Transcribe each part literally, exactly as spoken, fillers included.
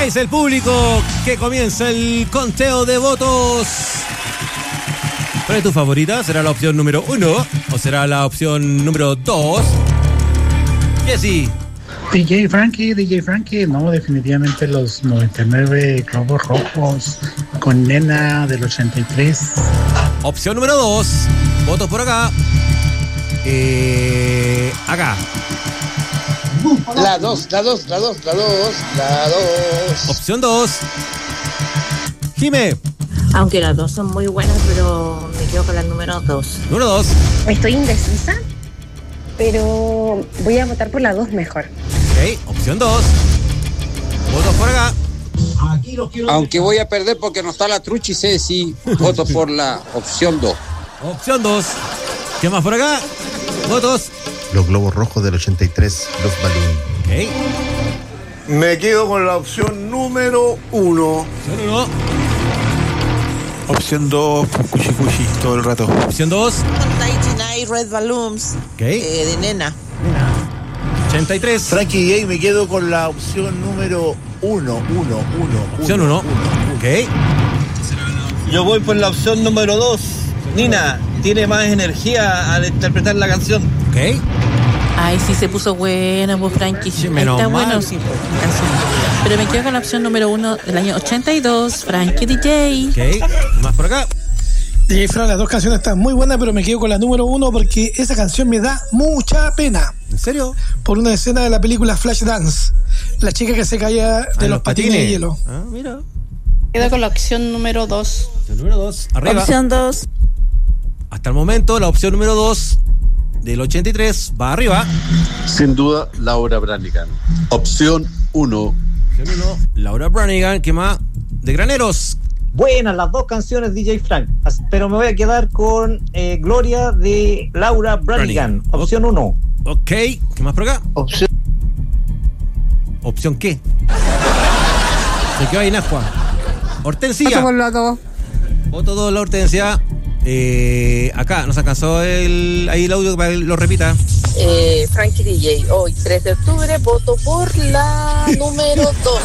¿Qué dice el público? Que comienza el conteo de votos. ¿Cuál es tu favorita? ¿Será la opción número uno o será la opción número dos? Jessy. D J Frankie, D J Frankie, no, definitivamente los noventa y nueve globos rojos con Nena del ochenta y tres. Opción número dos, votos por acá. Eh, acá. La dos, la dos, la dos, la dos, la dos. Opción dos. Jime. Aunque las dos son muy buenas, pero me quedo con la número dos. Número dos. Estoy indecisa, pero voy a votar por la dos mejor. Ok, opción dos. Votos por acá. Aunque voy a perder porque no está la trucha y sé si voto por la opción dos. Opción dos. ¿Qué más por acá? Votos. Los globos rojos del ochenta y tres, los Balloon. Ok. Me quedo con la opción número uno. Opción uno. Opción dos, cuchi cuchi todo el rato. Opción dos. noventa y nueve Red Balloons. Ok. Eh, de Nena. ochenta y tres. Frankie J, me quedo con la opción número uno, uno, uno. Opción uno. Ok. Yo voy por la opción número dos. Nina tiene más energía al interpretar la canción. Ok. Ay, sí se puso buena, pues Frankie. Sí, Ahí menos está mal. bueno, sí, pues, la canción. Pero me quedo con la opción número uno del año ochenta y dos, Frankie D J. Ok. Más por acá. D J Fran, las dos canciones están muy buenas, pero me quedo con la número uno porque esa canción me da mucha pena. ¿En serio? Por una escena de la película Flashdance. La chica que se caía de Ah, los, los patines. patines de hielo. Ah, mira. Quedo con la opción número dos. Opción número dos. Arriba. Opción dos. Hasta el momento, la opción número dos del ochenta y tres va arriba. Sin duda, Laura Branigan. Opción uno. Opción uno, Laura Branigan. ¿Qué más? De Graneros. Buenas las dos canciones, D J Frank, pero me voy a quedar con eh, Gloria de Laura Branigan, Branigan. opción uno. Ok, ¿qué más por acá? Opción. ¿Opción qué? Se quedó ahí Nahua. Hortensia. Voto por la dos. Voto dos, la Hortensia. Eh, acá nos alcanzó el, ahí el audio para que lo repita. Eh, Frankie D J, hoy tres de octubre, voto por la número dos.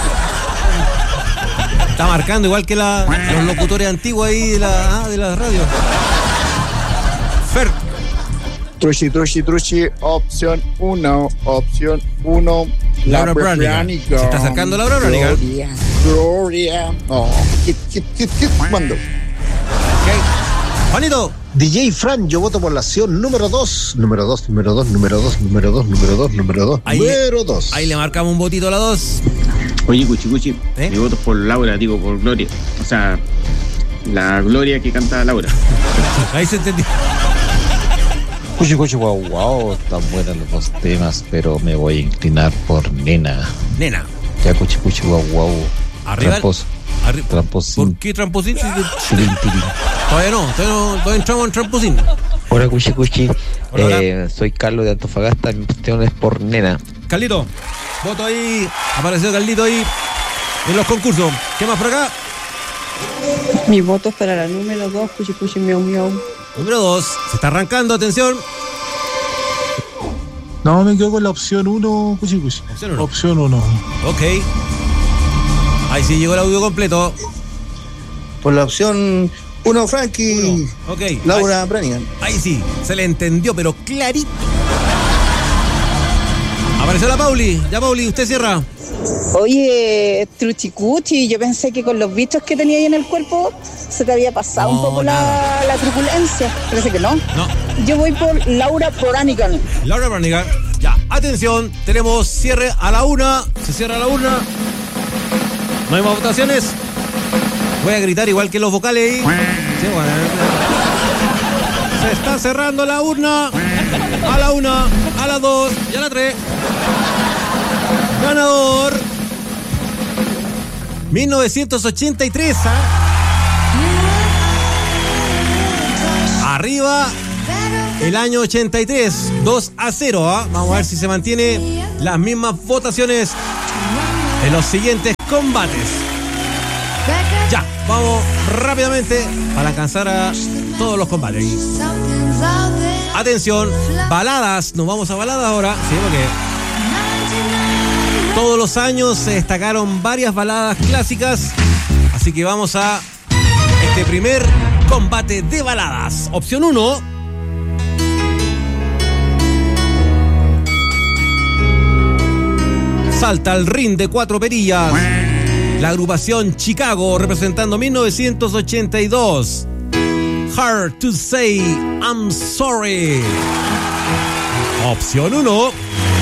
Está marcando igual que la, los locutores antiguos ahí de la, ah, de la radio. Fer. Truchi, truchi, truchi, opción uno, opción uno. Laura Branigan. Se está acercando Laura Branigan. Gloria, Gloria. Oh, hit, hit, hit, hit, mando. Ok. Juanito. D J Fran, yo voto por la opción número dos. Número dos, número dos, número dos, número dos, número dos, número dos, número dos. Ahí le marcamos un votito a la dos. Oye, Cuchi Cuchi, ¿Eh? mi voto es por Laura, digo, por Gloria. O sea, la Gloria que canta Laura. Ahí se entendió. Cuchi Cuchi Guau Guau, están buenos los dos temas, pero me voy a inclinar por Nena. Nena. Ya Cuchi Cuchi Guau Guau. Arriba. Tramposo. Arri- Tramposín. ¿Por qué tramposín? Tirín, tirín. Todavía no, todavía no, todavía entramos en tramposín. Hola Cuchi Cuchi, Hola, eh, soy Carlos de Antofagasta, mi cuestión es por Nena. Carlito, voto ahí, apareció Carlito ahí en los concursos. ¿Qué más por acá? Mi voto es para la número dos, Cuchi Cuchi Miau Miau. Número dos, se está arrancando, atención. No, me quedo con la opción uno, Cuchi Cuchi. Opción uno. Opción uno. Ok. Ahí sí llegó el audio completo. Por la opción uno, Frankie. Uno. Ok. Laura ahí, Branigan. Ahí sí, se le entendió, pero clarito. Apareció la Pauli. Ya, Pauli, usted cierra. Oye, Truchicuchi, yo pensé que con los bichos que tenía ahí en el cuerpo se te había pasado No, un poco la, la truculencia. Parece que no. No. Yo voy por Laura Branigan. Laura Branigan. Ya, atención, tenemos cierre a la una. Se cierra a la una. No hay más votaciones. Voy a gritar igual que los vocales ahí. Sí, bueno. Se está cerrando la urna. A la una, a la dos y a la tres. Ganador mil novecientos ochenta y tres. ¿eh? Arriba el año ochenta y tres, dos a cero. ¿eh? Vamos a ver si se mantiene las mismas votaciones en los siguientes combates. Ya, vamos rápidamente para alcanzar a todos los combates. Atención, baladas. Nos vamos a baladas ahora. Sí, porque Todos los años se destacaron varias baladas clásicas, así que vamos a este primer combate de baladas. Opción uno. Salta al ring de cuatro perillas. La agrupación Chicago representando mil novecientos ochenta y dos. Hard to Say I'm Sorry. Opción uno.